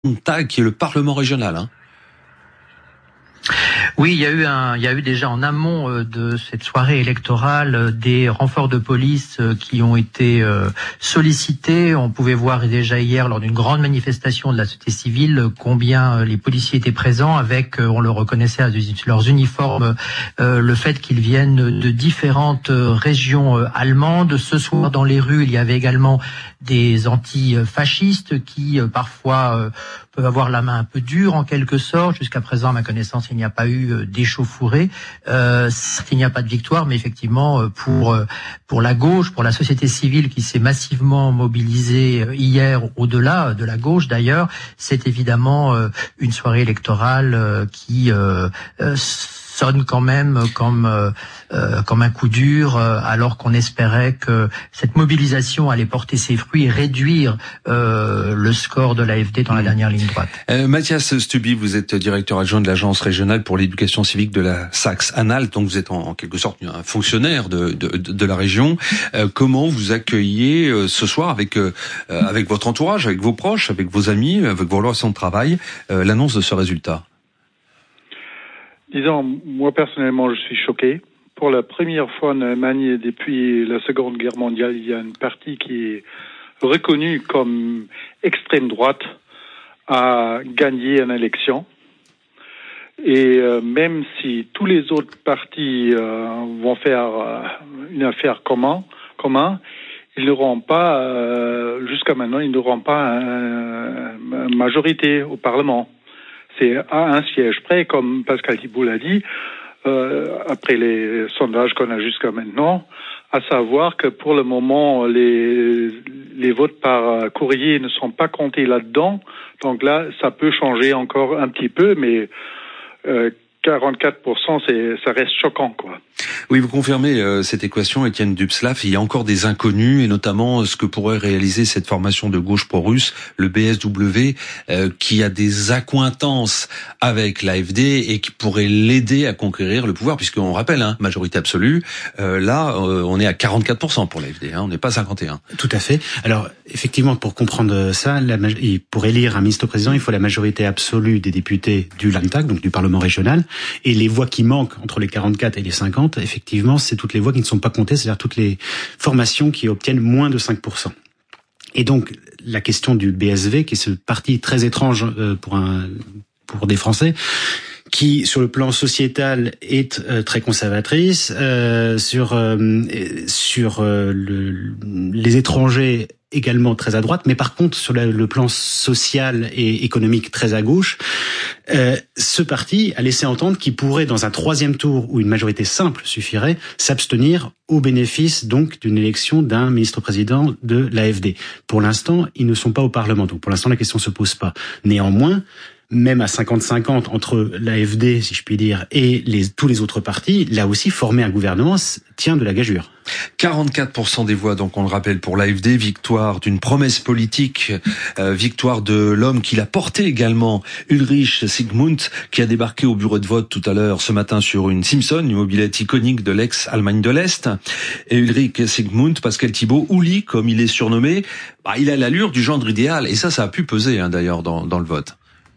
Landtag, qui est le Parlement régional. Oui, il y a eu déjà en amont de cette soirée électorale des renforts de police qui ont été sollicités. On pouvait voir déjà hier lors d'une grande manifestation de la société civile combien les policiers étaient présents avec, on le reconnaissait à leurs uniformes, le fait qu'ils viennent de différentes régions allemandes. Ce soir dans les rues, il y avait également des antifascistes qui parfois peuvent avoir la main un peu dure en quelque sorte. Jusqu'à présent, à ma connaissance, il n'y a pas eu d'échauffourée. Il n'y a pas de victoire, mais effectivement, pour la gauche, pour la société civile qui s'est massivement mobilisée hier, au-delà de la gauche d'ailleurs, c'est évidemment une soirée électorale qui sonne quand même comme un coup dur, alors qu'on espérait que cette mobilisation allait porter ses fruits et réduire le score de l'AfD dans la dernière ligne droite. Mathias Stubbe, vous êtes directeur adjoint de l'Agence régionale pour l'éducation civique de la Saxe-Anhalt, donc vous êtes en quelque sorte un fonctionnaire de la région. Comment vous accueillez ce soir avec votre entourage, avec vos proches, avec vos amis, avec vos relations de travail, l'annonce de ce résultat? Disons, moi personnellement, je suis choqué. Pour la première fois en Allemagne depuis la Seconde Guerre mondiale, il y a une partie qui est reconnue comme extrême droite à gagner une élection. Et même si tous les autres partis vont faire une affaire commun, ils n'auront pas, jusqu'à maintenant, ils n'auront pas une majorité au Parlement. C'est à un siège près, comme Pascal Thibault l'a dit, après les sondages qu'on a jusqu'à maintenant, à savoir que pour le moment, les votes par courrier ne sont pas comptés là-dedans. Donc là, ça peut changer encore un petit peu, mais 44%, ça reste choquant, quoi. Oui, vous confirmez cette équation, Étienne Dubslav. Il y a encore des inconnus, et notamment ce que pourrait réaliser cette formation de gauche pro-russe, le BSW, qui a des accointances avec l'AfD et qui pourrait l'aider à conquérir le pouvoir, puisqu'on rappelle, majorité absolue. Là, on est à 44% pour l'AfD, on n'est pas 51%. Tout à fait. Alors, effectivement, pour comprendre ça, pour élire un ministre-président, il faut la majorité absolue des députés du Landtag, donc du Parlement régional, et les voix qui manquent entre les 44 et les 50, effectivement, c'est toutes les voix qui ne sont pas comptées, c'est-à-dire toutes les formations qui obtiennent moins de 5%. Et donc, la question du BSV, qui est ce parti très étrange pour des Français, qui, sur le plan sociétal, est très conservatrice, sur les étrangers également très à droite, mais par contre sur le plan social et économique très à gauche. Ce parti a laissé entendre qu'il pourrait, dans un troisième tour où une majorité simple suffirait, s'abstenir au bénéfice donc d'une élection d'un ministre-président de l'AfD. Pour l'instant, ils ne sont pas au Parlement, donc pour l'instant la question se pose pas. Néanmoins, même à 50-50 entre l'AfD, si je puis dire, et tous les autres partis, là aussi, former un gouvernement tient de la gageure. 44% des voix, donc on le rappelle, pour l'AfD, victoire d'une promesse politique, victoire de l'homme qui l'a porté également, Ulrich Sigmund, qui a débarqué au bureau de vote tout à l'heure ce matin sur une Simpson, une mobilette iconique de l'ex-Allemagne de l'Est. Et Ulrich Sigmund, Pascal Thibault, Uli, comme il est surnommé, il a l'allure du gendre idéal, et ça a pu peser d'ailleurs dans le vote.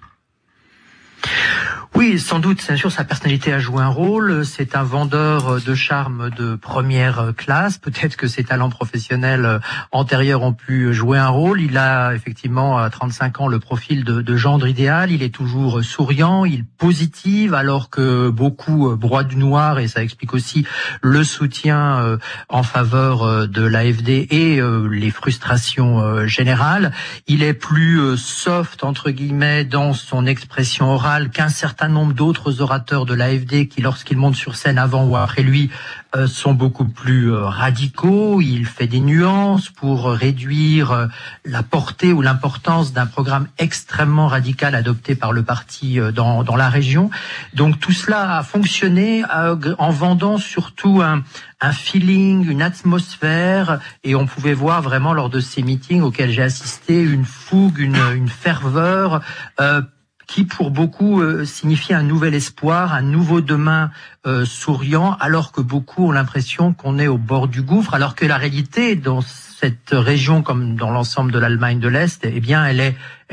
Oui, sans doute, c'est sûr, sa personnalité a joué un rôle. C'est un vendeur de charme de première classe. Peut-être que ses talents professionnels antérieurs ont pu jouer un rôle. Il a effectivement à 35 ans le profil de gendre idéal. Il est toujours souriant, il positive, alors que beaucoup broient du noir, et ça explique aussi le soutien en faveur de l'AfD et les frustrations générales. Il est plus soft, entre guillemets, dans son expression orale qu'un certain nombre d'autres orateurs de l'AfD qui, lorsqu'ils montent sur scène avant ou après lui, sont beaucoup plus radicaux. Il fait des nuances pour réduire la portée ou l'importance d'un programme extrêmement radical adopté par le parti dans la région. Donc tout cela a fonctionné en vendant surtout un feeling, une atmosphère, et on pouvait voir vraiment lors de ces meetings auxquels j'ai assisté une fougue, une ferveur qui pour beaucoup signifie un nouvel espoir, un nouveau demain souriant, alors que beaucoup ont l'impression qu'on est au bord du gouffre, alors que la réalité dans cette région, comme dans l'ensemble de l'Allemagne de l'Est, eh bien, elle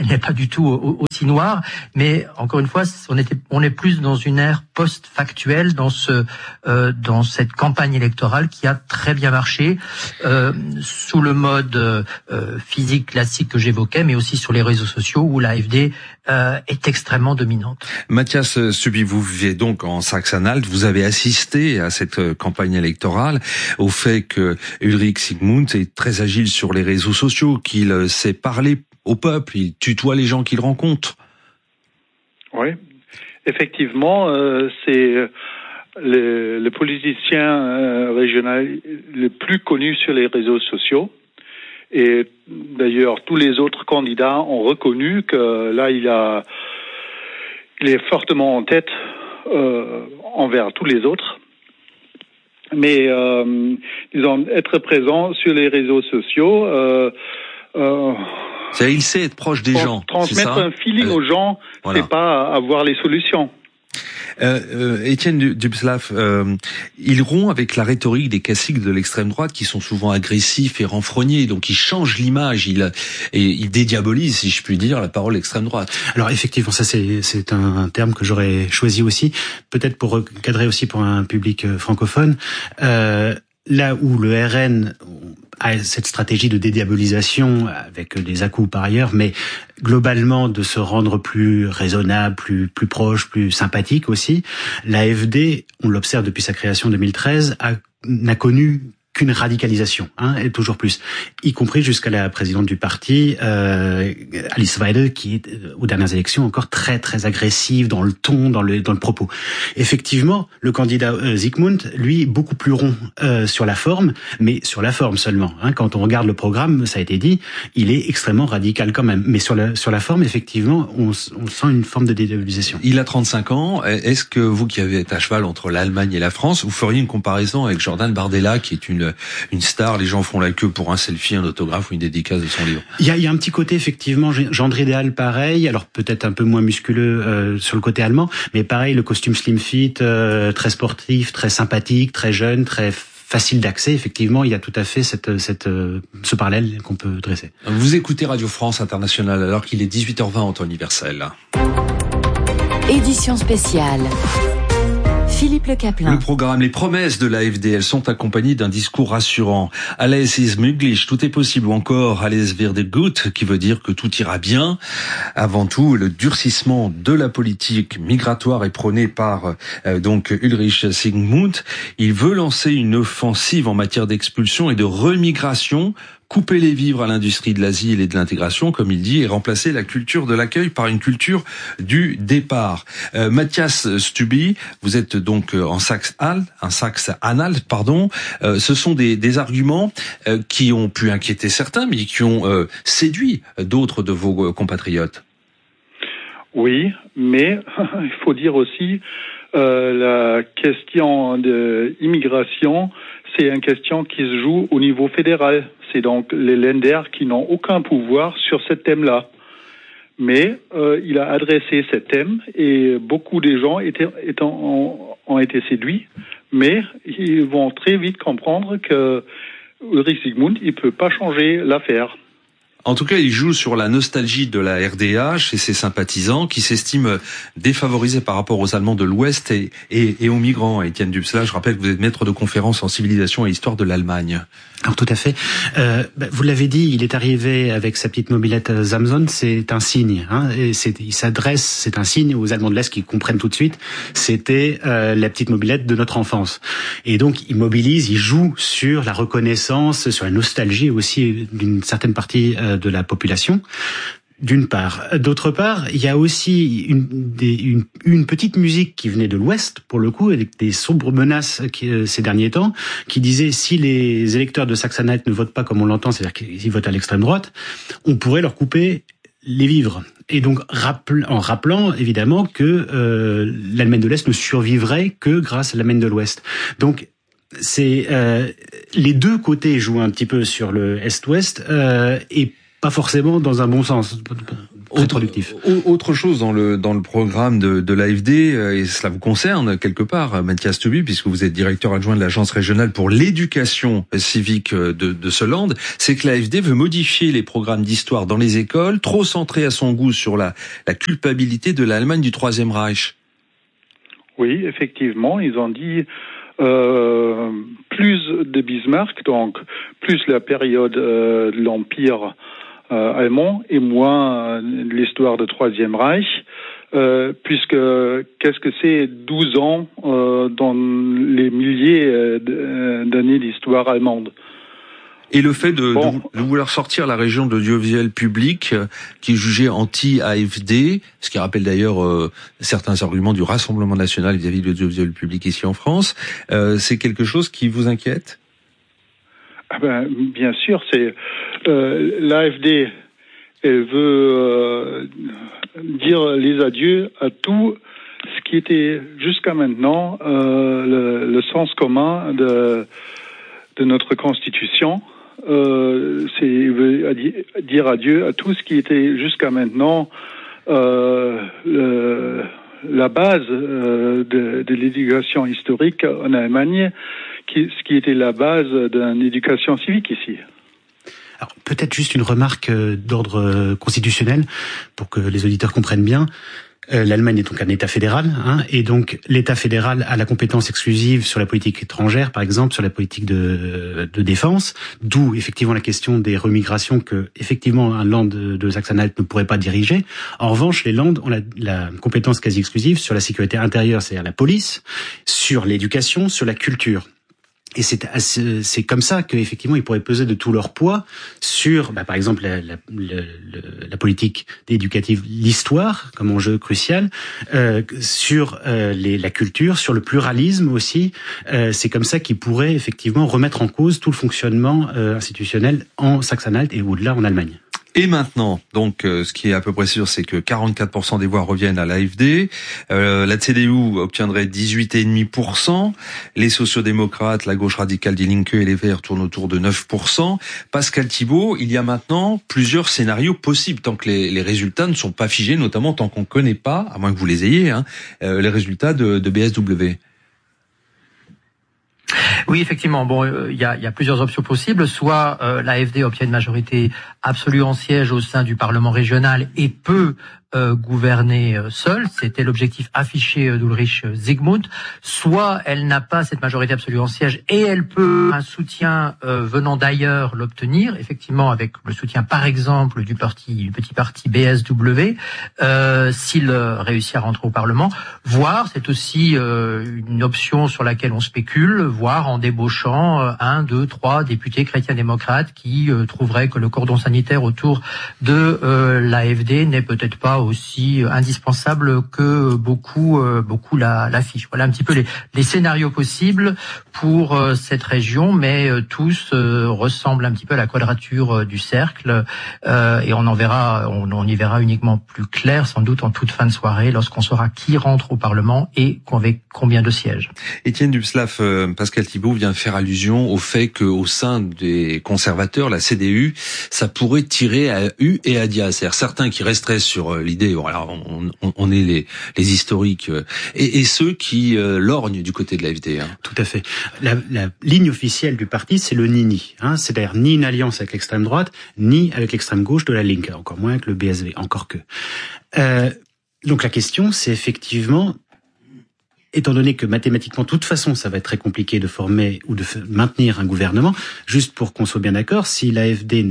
elle n'est pas du tout aussi noire, mais encore une fois, on est plus dans une ère post-factuelle dans cette campagne électorale qui a très bien marché sous le mode physique classique que j'évoquais, mais aussi sur les réseaux sociaux où l'AfD est extrêmement dominante. Matthias Stubbe, vous vivez donc en Saxe-Anhalt, vous avez assisté à cette campagne électorale, au fait que Ulrich Sigmund est très agile sur les réseaux sociaux, qu'il sait parler au peuple, il tutoie les gens qu'il rencontre. Oui, effectivement, c'est le politicien régional le plus connu sur les réseaux sociaux. Et d'ailleurs, tous les autres candidats ont reconnu que là, il est fortement en tête envers tous les autres. Mais disons, être présent sur les réseaux sociaux, il sait être proche des gens. Transmettre un feeling aux gens, voilà. C'est pas avoir les solutions. Étienne Dubslav, il rompt avec la rhétorique des classiques de l'extrême droite qui sont souvent agressifs et renfrognés, donc il change l'image, il dédiabolise, si je puis dire, la parole extrême droite. Alors effectivement, ça c'est un terme que j'aurais choisi aussi, peut-être pour recadrer aussi pour un public francophone. Là où le RN a cette stratégie de dédiabolisation avec des à-coups par ailleurs, mais globalement de se rendre plus raisonnable, plus proche, plus sympathique aussi, l'AfD, on l'observe depuis sa création en 2013, n'a connu qu'une radicalisation, et toujours plus, y compris jusqu'à la présidente du parti, Alice Weidel, qui est aux dernières élections encore très très agressive dans le ton, dans le propos. Effectivement, le candidat Sigmund, lui, beaucoup plus rond sur la forme, mais sur la forme seulement. Quand on regarde le programme, ça a été dit, il est extrêmement radical quand même. Mais sur la forme, effectivement, on sent une forme de dédiabolisation. Il a 35 ans. Est-ce que vous qui avez été à cheval entre l'Allemagne et la France, vous feriez une comparaison avec Jordan Bardella, qui est une star, les gens font la queue pour un selfie, un autographe ou une dédicace de son livre. Il y a un petit côté effectivement gendre idéal pareil, alors peut-être un peu moins musculeux sur le côté allemand, mais pareil, le costume slim fit, très sportif, très sympathique, très jeune, très facile d'accès. Effectivement, il y a tout à fait ce parallèle qu'on peut dresser. Vous écoutez Radio France Internationale alors qu'il est 18h20 en temps universel. Édition spéciale. Philippe Le Caplin. Le programme, les promesses de l'AfD, elles sont accompagnées d'un discours rassurant. Alles ist möglich, tout est possible, ou encore Alles wird gut, qui veut dire que tout ira bien. Avant tout, le durcissement de la politique migratoire est prôné par donc Ulrich Sigmund. Il veut lancer une offensive en matière d'expulsion et de remigration, couper les vivres à l'industrie de l'asile et de l'intégration, comme il dit, et remplacer la culture de l'accueil par une culture du départ. Matthias Stubbe, vous êtes donc en Saxe-Anhalt, pardon. Ce sont des arguments qui ont pu inquiéter certains, mais qui ont séduit d'autres de vos compatriotes. Oui, mais il faut dire aussi la question de immigration, c'est une question qui se joue au niveau fédéral. C'est donc les Länder qui n'ont aucun pouvoir sur ce thème-là. Mais il a adressé ce thème et beaucoup des gens ont été séduits. Mais ils vont très vite comprendre que Ulrich Sigmund, il peut pas changer l'affaire. En tout cas, il joue sur la nostalgie de la RDH et ses sympathisants qui s'estiment défavorisés par rapport aux Allemands de l'Ouest et aux migrants. Étienne Dubslav, je rappelle que vous êtes maître de conférence en civilisation et histoire de l'Allemagne. Alors tout à fait. Vous l'avez dit, il est arrivé avec sa petite mobilette Samson, c'est un signe. Et il s'adresse, c'est un signe aux Allemands de l'Est qui comprennent tout de suite. C'était la petite mobilette de notre enfance. Et donc il mobilise, il joue sur la reconnaissance, sur la nostalgie aussi d'une certaine partie de la population. D'une part. D'autre part, il y a aussi une petite musique qui venait de l'Ouest, pour le coup, avec des sombres menaces ces derniers temps, qui disait si les électeurs de Saxe-Anhalt ne votent pas comme on l'entend, c'est-à-dire qu'ils votent à l'extrême droite, on pourrait leur couper les vivres. Et donc, en rappelant, évidemment, que l'Allemagne de l'Est ne survivrait que grâce à l'Allemagne de l'Ouest. Donc, c'est les deux côtés jouent un petit peu sur le Est-Ouest, et pas forcément dans un bon sens. très productif. Autre chose dans le programme de l'AFD, et cela vous concerne quelque part, Mathias Tubby, puisque vous êtes directeur adjoint de l'agence régionale pour l'éducation civique de Solande, c'est que l'AFD veut modifier les programmes d'histoire dans les écoles, trop centrés à son goût sur la culpabilité de l'Allemagne du Troisième Reich. Oui, effectivement, ils ont dit plus de Bismarck, donc plus la période de l'Empire allemand et moins l'histoire du Troisième Reich, puisque qu'est-ce que c'est 12 ans dans les milliers d'années d'histoire allemande. Et le fait de vouloir sortir la région de l'audiovisuel public, qui est jugée anti-AFD, ce qui rappelle d'ailleurs certains arguments du Rassemblement national vis-à-vis de l'audiovisuel public ici en France, c'est quelque chose qui vous inquiète ? Bien sûr, c'est l'AFD, elle veut dire les adieux à tout ce qui était jusqu'à maintenant le sens commun de notre Constitution. C'est dire adieu à tout ce qui était jusqu'à maintenant la base de l'éducation historique en Allemagne, ce qui était la base d'une éducation civique ici. Alors, peut-être juste une remarque d'ordre constitutionnel pour que les auditeurs comprennent bien. L'Allemagne est donc un État fédéral, et donc l'État fédéral a la compétence exclusive sur la politique étrangère, par exemple, sur la politique de défense, d'où effectivement la question des remigrations que effectivement un Land de Saxe-Anhalt ne pourrait pas diriger. En revanche, les Landes ont la compétence quasi exclusive sur la sécurité intérieure, c'est-à-dire la police, sur l'éducation, sur la culture. Et c'est comme ça qu'effectivement ils pourraient peser de tout leur poids sur, par exemple, la politique éducative, l'histoire comme enjeu crucial, sur la culture, sur le pluralisme aussi. C'est comme ça qu'ils pourraient effectivement remettre en cause tout le fonctionnement institutionnel en Saxe-Anhalt et au-delà en Allemagne. Et maintenant, donc, ce qui est à peu près sûr, c'est que 44% des voix reviennent à l'AfD. La CDU obtiendrait 18,5%. Les sociodémocrates, la gauche radicale Die Linke et les Verts tournent autour de 9%. Pascal Thibault, il y a maintenant plusieurs scénarios possibles, tant que les résultats ne sont pas figés, notamment tant qu'on ne connaît pas, à moins que vous les ayez, les résultats de BSW. Oui, effectivement. Bon, il y a plusieurs options possibles. Soit l'AfD obtient une majorité absolue en siège au sein du Parlement régional et peut gouverner seule. C'était l'objectif affiché d'Ulrich Zygmunt. Soit elle n'a pas cette majorité absolue en siège et elle peut un soutien venant d'ailleurs l'obtenir, effectivement avec le soutien par exemple du petit parti BSW, s'il réussit à rentrer au Parlement. Voire, c'est aussi une option sur laquelle on spécule, voire en débauchant 1, 2, 3 députés chrétiens-démocrates qui trouveraient que le cordon sanitaire autour de l'AfD n'est peut-être pas aussi indispensable que beaucoup l'affichent. Voilà un petit peu les scénarios possibles pour cette région, mais tous ressemblent un petit peu à la quadrature du cercle, et on y verra uniquement plus clair sans doute en toute fin de soirée lorsqu'on saura qui rentre au Parlement et avec combien de sièges. Étienne Dubslav, Pascal Thibault vient faire allusion au fait qu'au sein des conservateurs, la CDU, ça pourrait tirer à U et à Dia. C'est-à-dire certains qui resteraient sur l'idée, voilà, on est les historiques, et ceux qui lorgnent du côté de l'AfD. Tout à fait. La ligne officielle du parti, c'est le ni-ni. C'est-à-dire ni une alliance avec l'extrême droite, ni avec l'extrême gauche de la Linke, encore moins avec le BSW, encore que. Donc la question, c'est effectivement, étant donné que mathématiquement, de toute façon, ça va être très compliqué de former ou de maintenir un gouvernement, juste pour qu'on soit bien d'accord, si l'AfD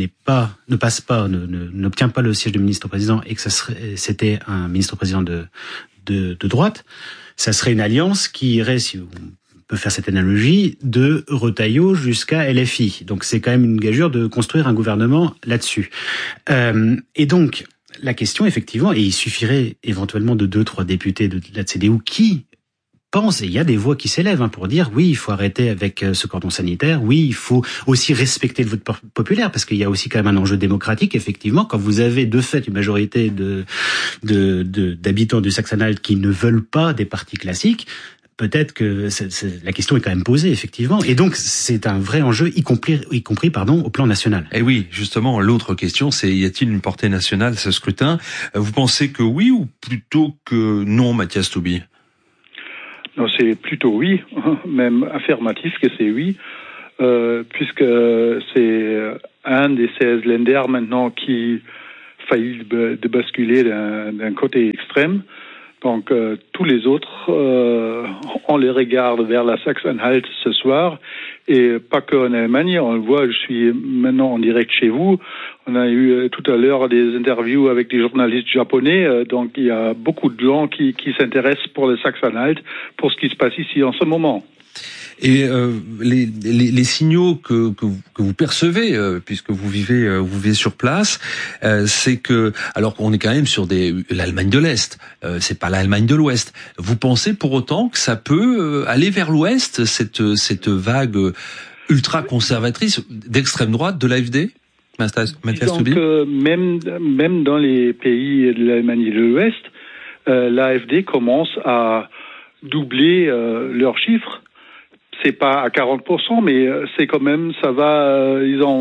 n'obtient pas le siège de ministre-président et que c'était un ministre-président de droite, ça serait une alliance qui irait, si on peut faire cette analogie, de Retailleau jusqu'à LFI. Donc c'est quand même une gageure de construire un gouvernement là-dessus. Et donc, la question, effectivement, et il suffirait éventuellement de 2-3 députés de la CDU qui pense, et il y a des voix qui s'élèvent pour dire oui, il faut arrêter avec ce cordon sanitaire, oui, il faut aussi respecter le vote populaire, parce qu'il y a aussi quand même un enjeu démocratique, effectivement, quand vous avez de fait une majorité d'habitants du Saxe-Anhalt qui ne veulent pas des partis classiques, peut-être que la question est quand même posée, effectivement. Et donc, c'est un vrai enjeu, y compris au plan national. Et oui, justement, l'autre question, c'est y a-t-il une portée nationale, ce scrutin? Vous pensez que oui ou plutôt que non, Mathias Toubi? Non, c'est plutôt oui, même affirmatif que c'est oui, puisque c'est un des 16 Länder maintenant qui faillit de basculer d'un côté extrême. Donc tous les autres, on les regarde vers la Saxe-Anhalt ce soir, et pas qu'en Allemagne, on le voit, je suis maintenant en direct chez vous, on a eu tout à l'heure des interviews avec des journalistes japonais, donc il y a beaucoup de gens qui s'intéressent pour le Saxe-Anhalt, pour ce qui se passe ici en ce moment. Et les signaux que vous percevez, puisque vous vivez sur place, c'est que, alors qu'on est quand même sur l'Allemagne de l'Est, c'est pas l'Allemagne de l'Ouest. Vous pensez pour autant que ça peut aller vers l'Ouest, cette vague ultra conservatrice d'extrême droite de l'AfD? Mathias Toubi? Donc même dans les pays de l'Allemagne de l'Ouest, l'AfD commence à doubler leurs chiffres. C'est pas à 40%, mais c'est quand même, ça va,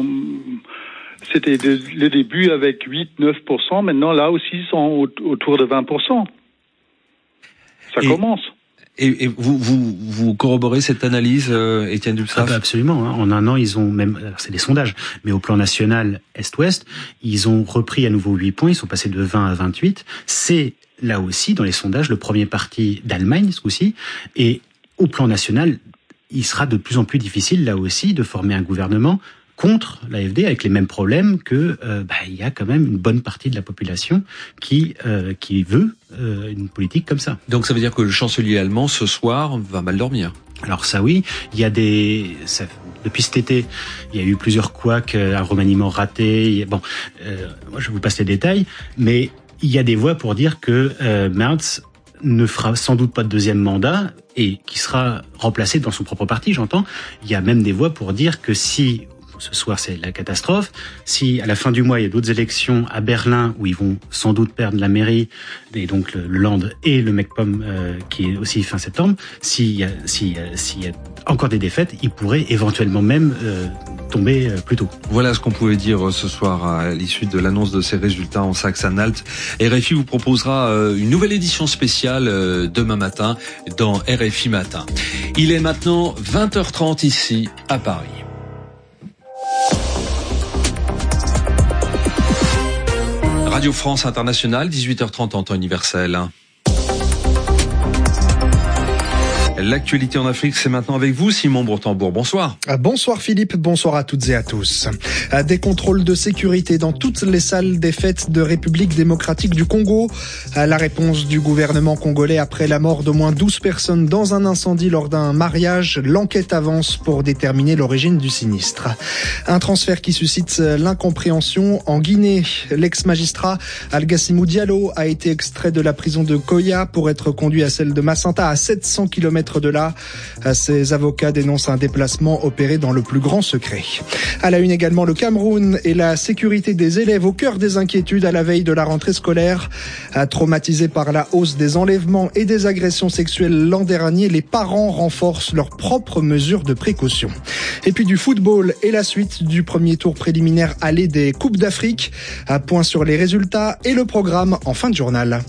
c'était le début avec 8-9%, maintenant là aussi ils sont autour de 20%. Ça commence. Et vous corroborez cette analyse, Étienne Dubsaf? Absolument. En un an, ils ont même, alors c'est des sondages, mais au plan national Est-Ouest, ils ont repris à nouveau 8 points, ils sont passés de 20 à 28. C'est là aussi, dans les sondages, le premier parti d'Allemagne, ce coup-ci, et au plan national, il sera de plus en plus difficile, là aussi, de former un gouvernement contre l'AfD avec les mêmes problèmes que il y a quand même une bonne partie de la population qui veut une politique comme ça. Donc ça veut dire que le chancelier allemand ce soir va mal dormir. Alors ça oui, il y a depuis cet été, il y a eu plusieurs couacs, un remaniement raté. Moi je vous passe les détails, mais il y a des voix pour dire que Merz ne fera sans doute pas de deuxième mandat et qui sera remplacé dans son propre parti, j'entends. Il y a même des voix pour dire que si, ce soir c'est la catastrophe, si à la fin du mois il y a d'autres élections à Berlin où ils vont sans doute perdre la mairie, et donc le Land et le MacPom qui est aussi fin septembre, s'il y a encore des défaites, ils pourraient éventuellement même tomber plus tôt. Voilà ce qu'on pouvait dire ce soir à l'issue de l'annonce de ces résultats en Saxe-Anhalt. RFI vous proposera une nouvelle édition spéciale demain matin dans RFI Matin. Il est maintenant 20h30 ici à Paris. Radio France Internationale, 18h30 en temps universel. L'actualité en Afrique, c'est maintenant avec vous, Simon Bourtambour. Bonsoir. Bonsoir Philippe, bonsoir à toutes et à tous. Des contrôles de sécurité dans toutes les salles des fêtes de République démocratique du Congo. La réponse du gouvernement congolais après la mort d'au moins 12 personnes dans un incendie lors d'un mariage. L'enquête avance pour déterminer l'origine du sinistre. Un transfert qui suscite l'incompréhension en Guinée. L'ex-magistrat Algassimou Diallo a été extrait de la prison de Koya pour être conduit à celle de Massanta à 700 km de là. Ses avocats dénoncent un déplacement opéré dans le plus grand secret. À la une également, le Cameroun et la sécurité des élèves au cœur des inquiétudes à la veille de la rentrée scolaire. Traumatisés par la hausse des enlèvements et des agressions sexuelles l'an dernier, les parents renforcent leurs propres mesures de précaution. Et puis du football et la suite du premier tour préliminaire aller des Coupes d'Afrique. Point sur les résultats et le programme en fin de journal.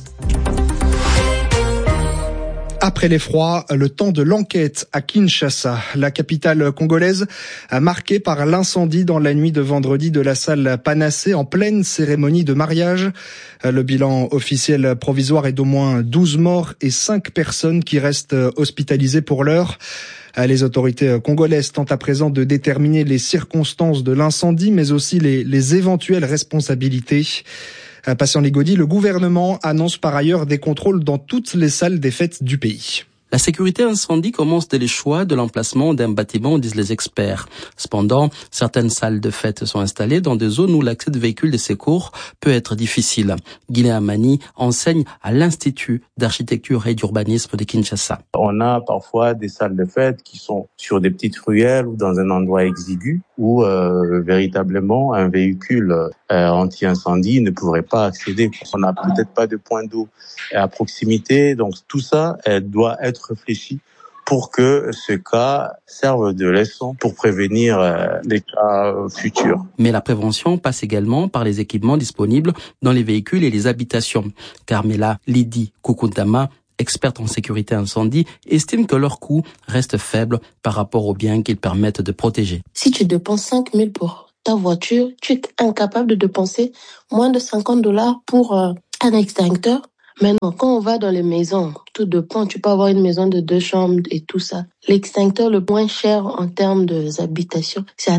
Après l'effroi, le temps de l'enquête à Kinshasa, la capitale congolaise, marquée par l'incendie dans la nuit de vendredi de la salle Panacée en pleine cérémonie de mariage. Le bilan officiel provisoire est d'au moins 12 morts et 5 personnes qui restent hospitalisées pour l'heure. Les autorités congolaises tentent à présent de déterminer les circonstances de l'incendie, mais aussi les éventuelles responsabilités. Patient Ligodi, le gouvernement annonce par ailleurs des contrôles dans toutes les salles des fêtes du pays. La sécurité incendie commence dès le choix de l'emplacement d'un bâtiment, disent les experts. Cependant, certaines salles de fête sont installées dans des zones où l'accès de véhicules de secours peut être difficile. Guilain Amani enseigne à l'Institut d'architecture et d'urbanisme de Kinshasa. On a parfois des salles de fête qui sont sur des petites ruelles ou dans un endroit exigu où véritablement un véhicule anti-incendie ne pourrait pas accéder. On n'a peut-être pas de point d'eau à proximité, donc tout ça doit être réfléchi pour que ce cas serve de leçon pour prévenir les cas futurs. Mais la prévention passe également par les équipements disponibles dans les véhicules et les habitations. Carmela Lidi Kukuntama, experte en sécurité incendie, estime que leur coût reste faible par rapport aux biens qu'ils permettent de protéger. Si tu dépenses 5 000 pour ta voiture, tu es incapable de dépenser moins de $50 pour un extincteur. Maintenant, quand on va dans les maisons, tout dépend, tu peux avoir une maison de 2 chambres et tout ça. L'extincteur le moins cher en termes d'habitation, c'est à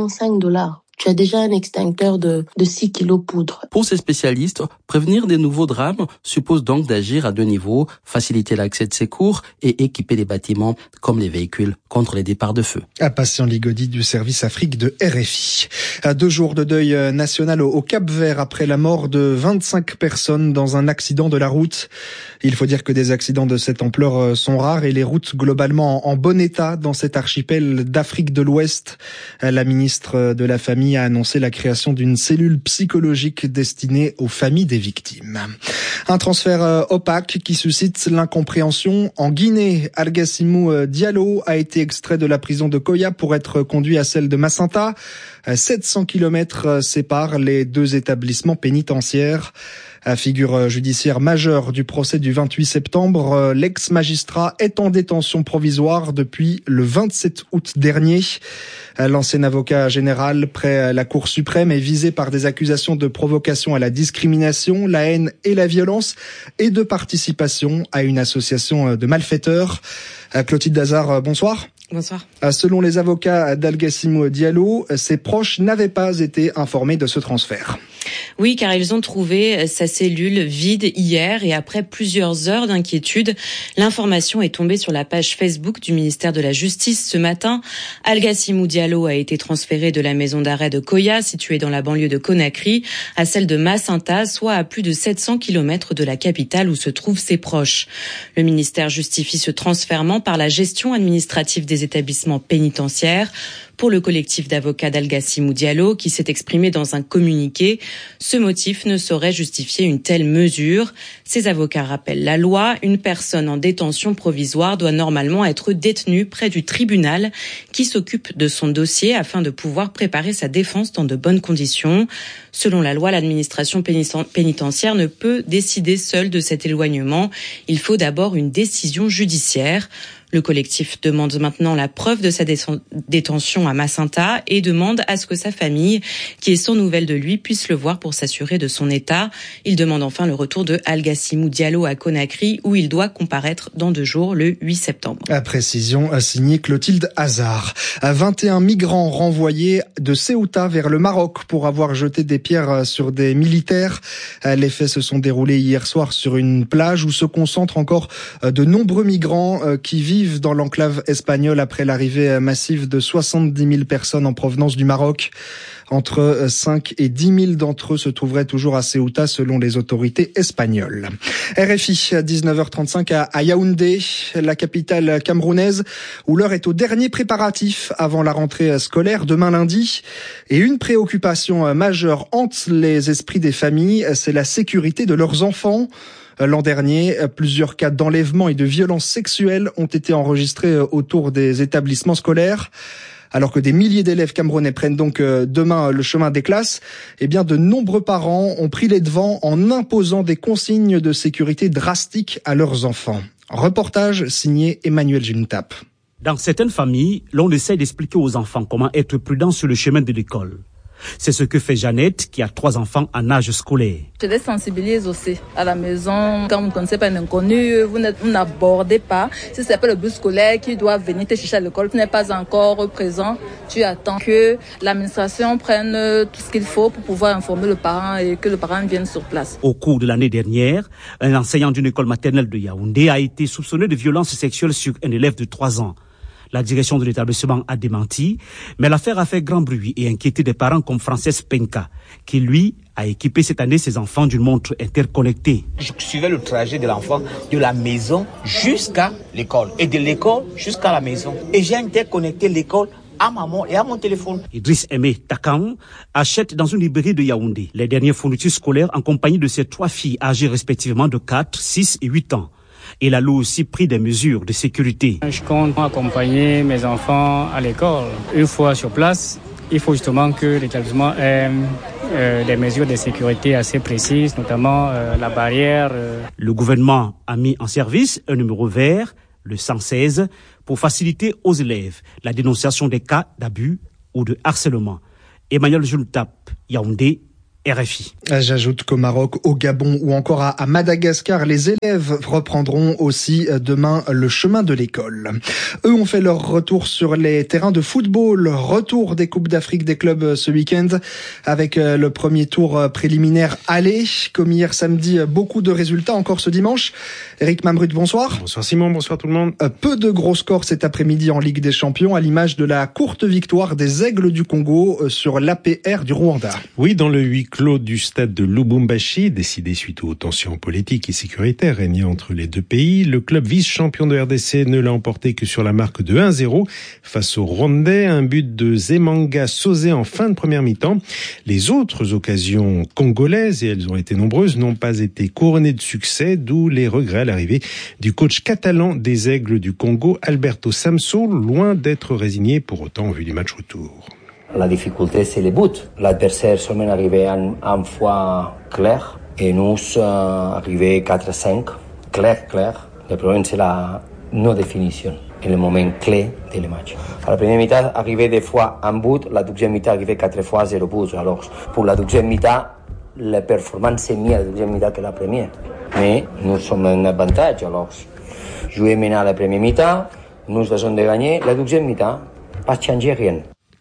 $95. Tu as déjà un extincteur de 6 kilos poudre. Pour ces spécialistes, prévenir des nouveaux drames suppose donc d'agir à 2 niveaux, faciliter l'accès de secours et équiper les bâtiments comme les véhicules contre les départs de feu. Patient Ligodi du service Afrique de RFI. 2 jours de deuil national au Cap-Vert après la mort de 25 personnes dans un accident de la route. Il faut dire que des accidents de cette ampleur sont rares et les routes globalement en bon état dans cet archipel d'Afrique de l'Ouest. La ministre de la Famille a annoncé la création d'une cellule psychologique destinée aux familles des victimes. Un transfert opaque qui suscite l'incompréhension. En Guinée, Algassimou Diallo a été extrait de la prison de Koya pour être conduit à celle de Macenta. 700 km séparent les 2 établissements pénitentiaires. Figure judiciaire majeure du procès du 28 septembre, l'ex-magistrat est en détention provisoire depuis le 27 août dernier. L'ancien avocat général près la Cour suprême est visé par des accusations de provocation à la discrimination, la haine et la violence et de participation à une association de malfaiteurs. Clotilde Hazard, bonsoir. Bonsoir. Selon les avocats d'Algassimou Diallo, ses proches n'avaient pas été informés de ce transfert. Oui, car ils ont trouvé sa cellule vide hier et après plusieurs heures d'inquiétude, l'information est tombée sur la page Facebook du ministère de la Justice ce matin. Algassimou Diallo a été transféré de la maison d'arrêt de Koya, située dans la banlieue de Conakry, à celle de Macenta, soit à plus de 700 km de la capitale où se trouvent ses proches. Le ministère justifie ce transfèrement par la gestion administrative des établissements pénitentiaires. Pour le collectif d'avocats d'Algassimou Diallo, qui s'est exprimé dans un communiqué, ce motif ne saurait justifier une telle mesure. Ces avocats rappellent la loi. Une personne en détention provisoire doit normalement être détenue près du tribunal qui s'occupe de son dossier afin de pouvoir préparer sa défense dans de bonnes conditions. Selon la loi, l'administration pénitentiaire ne peut décider seule de cet éloignement. Il faut d'abord une décision judiciaire. Le collectif demande maintenant la preuve de sa détention à Macenta et demande à ce que sa famille, qui est sans nouvelles de lui, puisse le voir pour s'assurer de son état. Il demande enfin le retour de Algassimou Diallo à Conakry, où il doit comparaître dans 2 jours, le 8 septembre. À précision, signée Clotilde Hazard. 21 migrants renvoyés de Ceuta vers le Maroc pour avoir jeté des pierres sur des militaires. Les faits se sont déroulés hier soir sur une plage où se concentrent encore de nombreux migrants qui vivent dans l'enclave espagnole après l'arrivée massive de 70 000 personnes en provenance du Maroc. Entre 5 et 10 000 d'entre eux se trouveraient toujours à Ceuta selon les autorités espagnoles. RFI à 19h35 à Yaoundé, la capitale camerounaise, où l'heure est au dernier préparatif avant la rentrée scolaire demain lundi. Et une préoccupation majeure hante les esprits des familles, c'est la sécurité de leurs enfants. L'an dernier, plusieurs cas d'enlèvement et de violences sexuelles ont été enregistrés autour des établissements scolaires. Alors que des milliers d'élèves camerounais prennent donc demain le chemin des classes, eh bien de nombreux parents ont pris les devants en imposant des consignes de sécurité drastiques à leurs enfants. Reportage signé Emmanuel Juntap. Dans certaines familles, l'on essaie d'expliquer aux enfants comment être prudent sur le chemin de l'école. C'est ce que fait Jeannette, qui a 3 enfants en âge scolaire. Je les sensibilise aussi. À la maison, quand vous ne connaissez pas un inconnu, vous n'abordez pas. Si c'est pas le bus scolaire qui doit venir te chercher à l'école, tu n'es pas encore présent. Tu attends que l'administration prenne tout ce qu'il faut pour pouvoir informer le parent et que le parent vienne sur place. Au cours de l'année dernière, un enseignant d'une école maternelle de Yaoundé a été soupçonné de violences sexuelles sur un élève de 3 ans. La direction de l'établissement a démenti, mais l'affaire a fait grand bruit et inquiété des parents comme Frances Penka, qui lui a équipé cette année ses enfants d'une montre interconnectée. Je suivais le trajet de l'enfant de la maison jusqu'à l'école et de l'école jusqu'à la maison. Et j'ai interconnecté l'école à maman et à mon téléphone. Idriss Aimé Takam achète dans une librairie de Yaoundé les dernières fournitures scolaires en compagnie de ses 3 filles âgées respectivement de 4, 6 et 8 ans. Il a lui aussi pris des mesures de sécurité. Je compte accompagner mes enfants à l'école. Une fois sur place, il faut justement que l'établissement ait des mesures de sécurité assez précises, notamment la barrière. Le gouvernement a mis en service un numéro vert, le 116, pour faciliter aux élèves la dénonciation des cas d'abus ou de harcèlement. Emmanuel Jultap, Yaoundé, RFI. J'ajoute qu'au Maroc, au Gabon ou encore à Madagascar, les élèves reprendront aussi demain le chemin de l'école. Eux ont fait leur retour sur les terrains de football. Retour des Coupes d'Afrique des clubs ce week-end avec le premier tour préliminaire aller. Comme hier samedi, beaucoup de résultats encore ce dimanche. Eric Mamrut, bonsoir. Bonsoir Simon, bonsoir tout le monde. Peu de gros scores cet après-midi en Ligue des Champions à l'image de la courte victoire des Aigles du Congo sur l'APR du Rwanda. Oui, dans le huis clos du stade de Lubumbashi, décidé suite aux tensions politiques et sécuritaires régnant entre les deux pays, le club vice-champion de RDC ne l'a emporté que sur la marque de 1-0 face aux Rwandais, un but de Zemanga Sosé en fin de première mi-temps. Les autres occasions congolaises, et elles ont été nombreuses, n'ont pas été couronnées de succès, d'où les regrets à l'arrivée du coach catalan des Aigles du Congo, Alberto Samso, loin d'être résigné pour autant au vu du match retour. La difficulté, c'est les buts. L'adversaire seulement arrivé en fois clair et nous arrivés 4-5. Clair. Le problème, c'est la non-définition et le moment clé de le match. À la première mi-temps, arrivé des fois un but, la deuxième mi-temps, arrivé 4 fois 0 but. Alors, pour la deuxième mi-temps, la performance est mieux à la deuxième mi-temps que la première. Mais nous sommes en avantage. Alors, jouer maintenant à la première mi-temps, nous avons de gagner. La deuxième mi-temps, pas changer rien.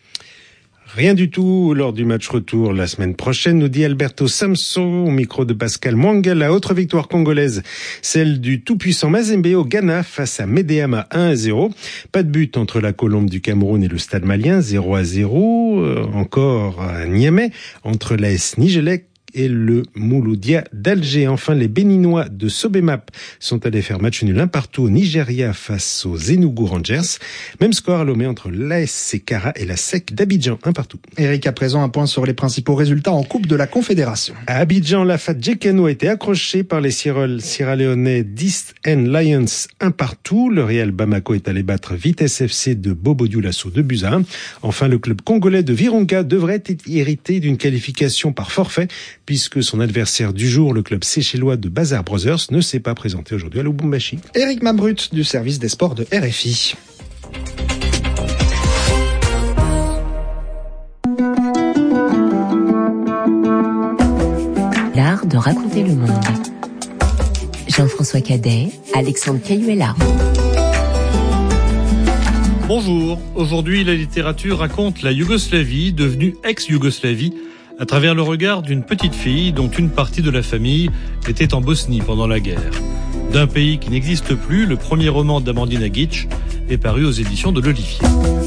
Rien du tout lors du match retour la semaine prochaine, nous dit Alberto Samso au micro de Pascal Mwangala. Autre victoire congolaise, celle du tout-puissant Mazembe au Ghana face à Medeama 1-0. Pas de but entre la Colombe du Cameroun et le Stade malien, 0-0. Encore à Niamey, entre l'AS Nigelec et le Mouloudia d'Alger. Enfin, les Béninois de Sobemap sont allés faire match nul 1-1 au Nigeria face aux Enugu Rangers. Même score à Lomé entre l'ASC Kara et la SEC d'Abidjan, 1-1. Eric, à présent, un point sur les principaux résultats en Coupe de la Confédération. À Abidjan, la FAT Djekano a été accrochée par les Sierra-Léonais d'East End Lions 1-1. Le Real Bamako est allé battre Vitesse FC de Bobo Dioulasso 2-1. Enfin, le club congolais de Virunga devrait hériter d'une qualification par forfait, puisque son adversaire du jour, le club séchellois de Bazar Brothers, ne s'est pas présenté aujourd'hui à Lubumbashi. Eric Mamrut du service des sports de RFI. L'art de raconter le monde. Jean-François Cadet, Alexandre Cayuela. Bonjour, aujourd'hui la littérature raconte la Yougoslavie, devenue ex-Yougoslavie, à travers le regard d'une petite fille dont une partie de la famille était en Bosnie pendant la guerre. D'un pays qui n'existe plus, le premier roman d'Amandine Agic est paru aux éditions de l'Olivier.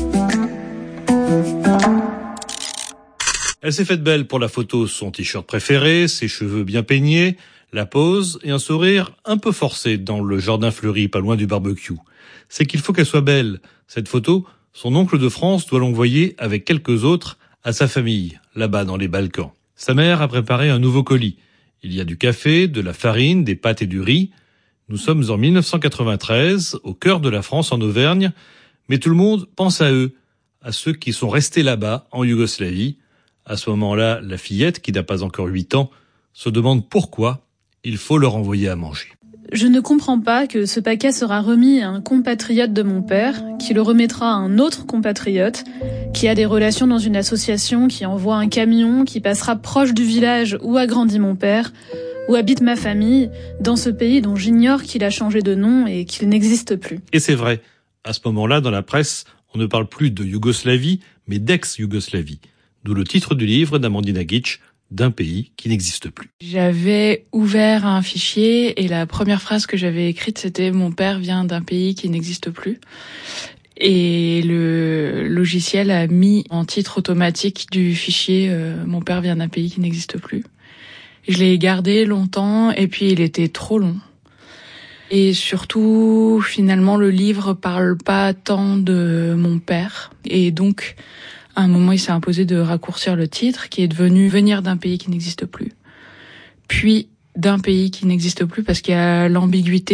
Elle s'est faite belle pour la photo, son t-shirt préféré, ses cheveux bien peignés, la pose et un sourire un peu forcé dans le jardin fleuri pas loin du barbecue. C'est qu'il faut qu'elle soit belle. Cette photo, son oncle de France doit l'envoyer avec quelques autres à sa famille, là-bas dans les Balkans. Sa mère a préparé un nouveau colis. Il y a du café, de la farine, des pâtes et du riz. Nous sommes en 1993, au cœur de la France en Auvergne, mais tout le monde pense à eux, à ceux qui sont restés là-bas, en Yougoslavie. À ce moment-là, la fillette, qui n'a pas encore 8 ans, se demande pourquoi il faut leur envoyer à manger. Je ne comprends pas que ce paquet sera remis à un compatriote de mon père, qui le remettra à un autre compatriote, qui a des relations dans une association, qui envoie un camion, qui passera proche du village où a grandi mon père, où habite ma famille, dans ce pays dont j'ignore qu'il a changé de nom et qu'il n'existe plus. Et c'est vrai, à ce moment-là, dans la presse, on ne parle plus de Yougoslavie, mais d'ex-Yougoslavie. D'où le titre du livre d'Amandine Agic, d'un pays qui n'existe plus. J'avais ouvert un fichier et la première phrase que j'avais écrite, c'était « Mon père vient d'un pays qui n'existe plus ». Et le logiciel a mis en titre automatique du fichier « Mon père vient d'un pays qui n'existe plus ». Je l'ai gardé longtemps et puis il était trop long. Et surtout, finalement, le livre parle pas tant de mon père. Et donc, à un moment, il s'est imposé de raccourcir le titre, qui est devenu « Venir d'un pays qui n'existe plus ». Puis, d'un pays qui n'existe plus, parce qu'il y a l'ambiguïté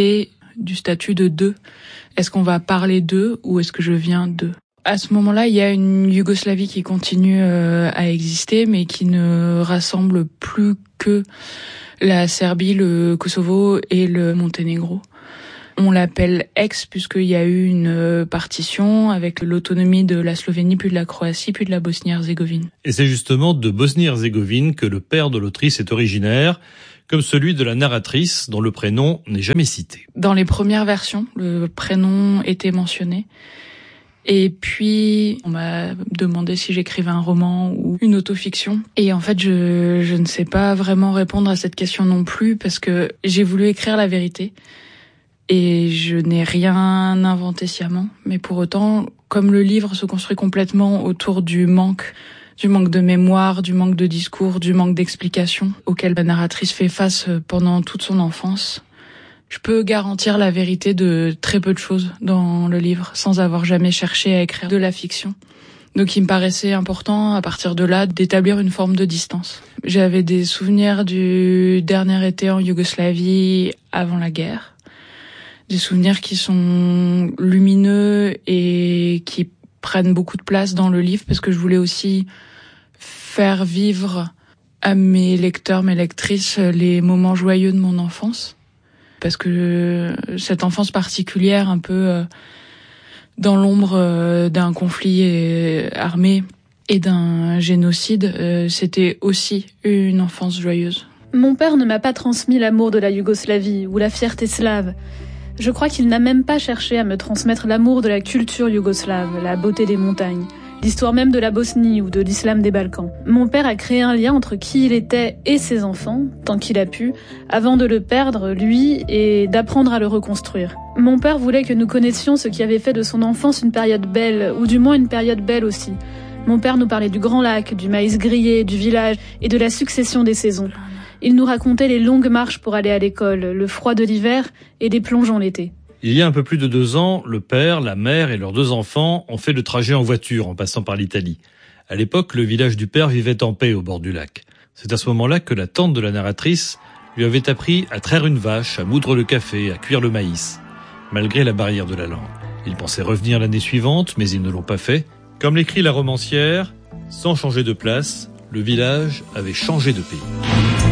du statut de deux. Est-ce qu'on va parler d'eux ou est-ce que je viens d'eux? À ce moment-là, il y a une Yougoslavie qui continue à exister, mais qui ne rassemble plus que la Serbie, le Kosovo et le Monténégro. On l'appelle ex puisqu'il y a eu une partition avec l'autonomie de la Slovénie, puis de la Croatie, puis de la Bosnie-Herzégovine. Et c'est justement de Bosnie-Herzégovine que le père de l'autrice est originaire, comme celui de la narratrice dont le prénom n'est jamais cité. Dans les premières versions, le prénom était mentionné. Et puis, on m'a demandé si j'écrivais un roman ou une autofiction. Et en fait, je ne sais pas vraiment répondre à cette question non plus parce que j'ai voulu écrire la vérité. Et je n'ai rien inventé sciemment. Mais pour autant, comme le livre se construit complètement autour du manque de mémoire, du manque de discours, du manque d'explications auquel la narratrice fait face pendant toute son enfance, je peux garantir la vérité de très peu de choses dans le livre, sans avoir jamais cherché à écrire de la fiction. Donc il me paraissait important, à partir de là, d'établir une forme de distance. J'avais des souvenirs du dernier été en Yougoslavie avant la guerre. Des souvenirs qui sont lumineux et qui prennent beaucoup de place dans le livre, parce que je voulais aussi faire vivre à mes lecteurs, mes lectrices, les moments joyeux de mon enfance. Parce que cette enfance particulière, un peu dans l'ombre d'un conflit armé et d'un génocide, c'était aussi une enfance joyeuse. Mon père ne m'a pas transmis l'amour de la Yougoslavie ou la fierté slave. Je crois qu'il n'a même pas cherché à me transmettre l'amour de la culture yougoslave, la beauté des montagnes, l'histoire même de la Bosnie ou de l'islam des Balkans. Mon père a créé un lien entre qui il était et ses enfants, tant qu'il a pu, avant de le perdre, lui, et d'apprendre à le reconstruire. Mon père voulait que nous connaissions ce qui avait fait de son enfance une période belle, ou du moins une période belle aussi. Mon père nous parlait du Grand Lac, du maïs grillé, du village et de la succession des saisons. Il nous racontait les longues marches pour aller à l'école, le froid de l'hiver et des plongeons l'été. Il y a un peu plus de 2 ans, le père, la mère et leurs 2 enfants ont fait le trajet en voiture en passant par l'Italie. À l'époque, le village du père vivait en paix au bord du lac. C'est à ce moment-là que la tante de la narratrice lui avait appris à traire une vache, à moudre le café, à cuire le maïs, malgré la barrière de la langue. Ils pensaient revenir l'année suivante, mais ils ne l'ont pas fait. Comme l'écrit la romancière, sans changer de place, le village avait changé de pays.